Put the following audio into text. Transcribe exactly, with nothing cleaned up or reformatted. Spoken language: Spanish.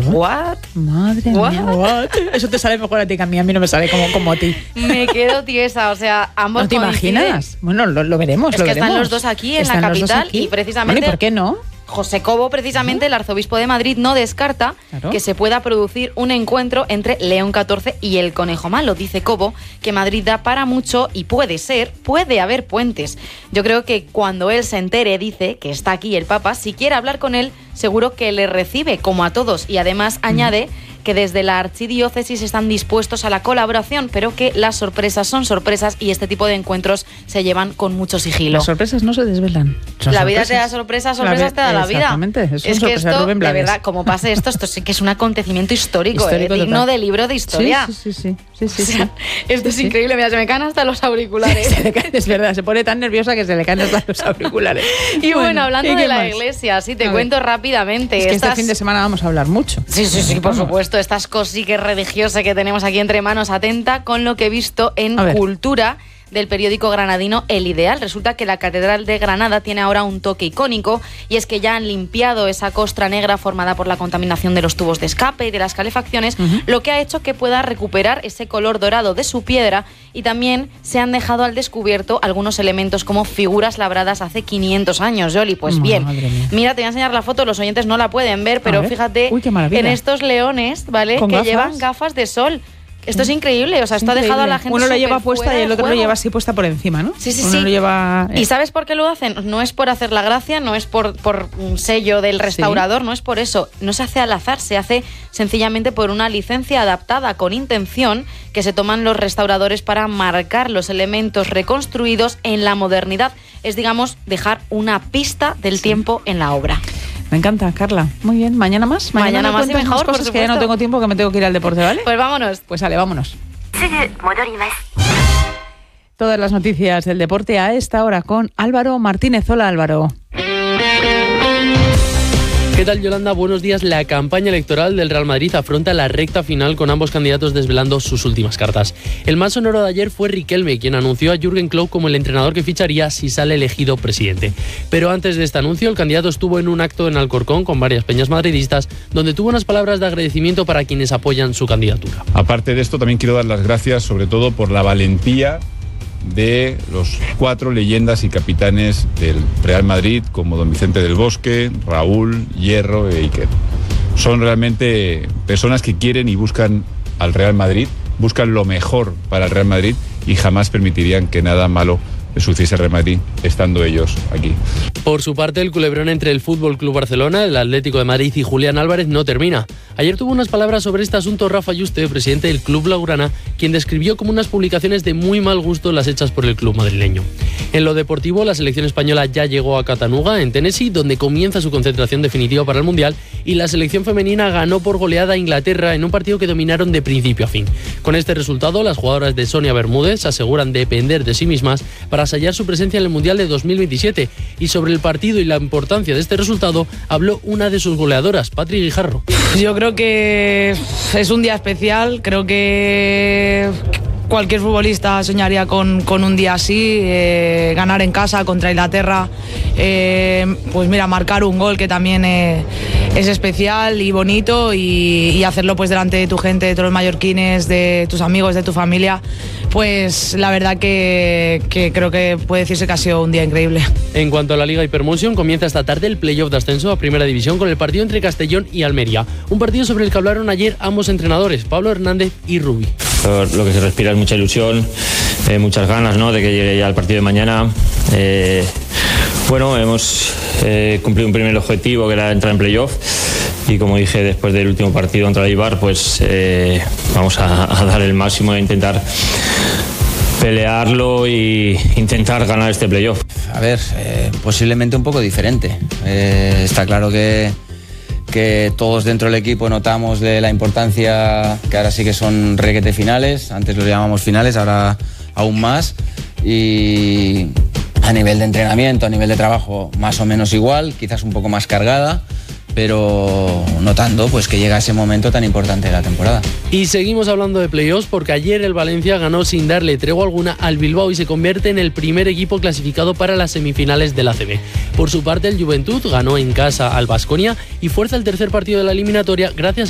¿What? Madre What? mía, what? Eso te sale mejor a ti que a mí, a mí no me sale como, como a ti. Me quedo tiesa, o sea, ambos ¿No te coinciden. imaginas? Bueno, lo, lo veremos, Es lo que veremos. están los dos aquí en Están la los dos capital aquí. y precisamente... Bueno, ¿y por qué no? José Cobo, precisamente, el arzobispo de Madrid, no descarta Claro. que se pueda producir un encuentro entre León catorce y el Conejo Malo. Dice Cobo que Madrid da para mucho y puede ser, puede haber puentes. Yo creo que cuando él se entere, dice que está aquí el Papa, si quiere hablar con él, seguro que le recibe como a todos. Y además mm. añade que desde la archidiócesis están dispuestos a la colaboración, pero que las sorpresas son sorpresas y este tipo de encuentros se llevan con mucho sigilo. Las sorpresas no se desvelan. Son la sorpresas. vida te da sorpresas, sorpresas la te da la vida. Exactamente. Es, es que esto, Rubén de Blades. verdad, como pase esto, esto sí que es un acontecimiento histórico, Histórico eh, digno total. de libro de historia. Sí, sí, sí. sí, sí, sí, O sea, sí. esto es Sí, sí. increíble, mira, se me caen hasta los auriculares. Se le cae- es verdad, se pone tan nerviosa que se le caen hasta los auriculares. Y bueno, hablando ¿y de qué la más? iglesia, sí, te A cuento rápidamente. Es que estas... este fin de semana vamos a hablar mucho. Sí, sí, sí, por Vamos. supuesto. Estas cosiques religiosas que tenemos aquí entre manos. Atenta con lo que he visto en A ver. Cultura del periódico granadino El Ideal. Resulta que la Catedral de Granada tiene ahora un toque icónico y es que ya han limpiado esa costra negra formada por la contaminación de los tubos de escape y de las calefacciones, uh-huh. lo que ha hecho que pueda recuperar ese color dorado de su piedra y también se han dejado al descubierto algunos elementos como figuras labradas hace quinientos años, Yoli. Pues bien, Madre mía. mira, te voy a enseñar la foto, los oyentes no la pueden ver, pero ver. fíjate Uy, qué maravilla. en estos leones, ¿vale? ¿Con que gafas? llevan gafas de sol. Esto es increíble, o sea, Es esto ha dejado a la increíble. gente Uno lo súper lleva puesta fuera y el de otro lo juego. lleva así puesta por encima, ¿no? Sí, sí, Uno sí. lo lleva... eh. ¿Y sabes por qué lo hacen? No es por hacer la gracia, no es por, por un sello del restaurador, Sí. no es por eso. No se hace al azar, se hace sencillamente por una licencia adaptada con intención que se toman los restauradores para marcar los elementos reconstruidos en la modernidad. Es, digamos, dejar una pista del sí. tiempo en la obra. Me encanta, Carla. Muy bien, ¿mañana más? Mañana, mañana me más y cuentas mejor, cosas por que ya no supuesto. tengo tiempo, que me tengo que ir al deporte, ¿vale? Pues vámonos. Pues sale, vámonos. Todas las noticias del deporte a esta hora con Álvaro Martínez. Hola, Álvaro. ¿Qué tal, Yolanda? Buenos días. La campaña electoral del Real Madrid afronta la recta final con ambos candidatos desvelando sus últimas cartas. El más sonoro de ayer fue Riquelme, quien anunció a Jürgen Klopp como el entrenador que ficharía si sale elegido presidente. Pero antes de este anuncio, el candidato estuvo en un acto en Alcorcón con varias peñas madridistas, donde tuvo unas palabras de agradecimiento para quienes apoyan su candidatura. Aparte de esto, también quiero dar las gracias sobre todo por la valentía de los cuatro leyendas y capitanes del Real Madrid, como don Vicente del Bosque, Raúl, Hierro e Iker. Son realmente personas que quieren y buscan al Real Madrid, buscan lo mejor para el Real Madrid y jamás permitirían que nada malo le sucediese al Real Madrid estando ellos aquí. Por su parte, el culebrón entre el Fútbol Club Barcelona, el Atlético de Madrid y Julián Álvarez no termina. Ayer tuvo unas palabras sobre este asunto Rafa Yuste, presidente del Club Blaugrana, quien describió como unas publicaciones de muy mal gusto las hechas por el club madrileño. En lo deportivo, la selección española ya llegó a Chattanooga, en Tennessee, donde comienza su concentración definitiva para el Mundial, y la selección femenina ganó por goleada a Inglaterra en un partido que dominaron de principio a fin. Con este resultado, las jugadoras de Sonia Bermúdez aseguran depender de sí mismas para sellar su presencia en el Mundial de dos mil veintisiete. Y sobre el partido y la importancia de este resultado habló una de sus goleadoras, Patri Guijarro. Yo creo que es un día especial, creo que cualquier futbolista soñaría con, con un día así, eh, ganar en casa contra Inglaterra, eh, pues mira, marcar un gol que también eh, es especial y bonito y, y hacerlo pues delante de tu gente, de todos los mallorquines, de tus amigos, de tu familia, pues la verdad que, que creo que puede decirse que ha sido un día increíble. En cuanto a la Liga Hypermotion, comienza esta tarde el playoff de ascenso a Primera División con el partido entre Castellón y Almería. Un partido sobre el que hablaron ayer ambos entrenadores, Pablo Hernández y Rubi. Lo que se respira es mucha ilusión, eh, muchas ganas, ¿no?, de que llegue ya el partido de mañana. Eh, bueno, hemos eh, cumplido un primer objetivo, que era entrar en playoff. Y como dije después del último partido contra el Eibar, pues eh, vamos a, a dar el máximo e intentar pelearlo e intentar ganar este playoff. A ver, eh, posiblemente un poco diferente. Eh, está claro que, que todos dentro del equipo notamos de la importancia, que ahora sí que son requete finales, antes los llamamos finales, ahora aún más. Y a nivel de entrenamiento, a nivel de trabajo, más o menos igual, quizás un poco más cargada, pero notando pues que llega ese momento tan importante de la temporada. Y seguimos hablando de playoffs porque ayer el Valencia ganó sin darle tregua alguna al Bilbao y se convierte en el primer equipo clasificado para las semifinales del A C B. Por su parte, el Juventud ganó en casa al Baskonia y fuerza el tercer partido de la eliminatoria gracias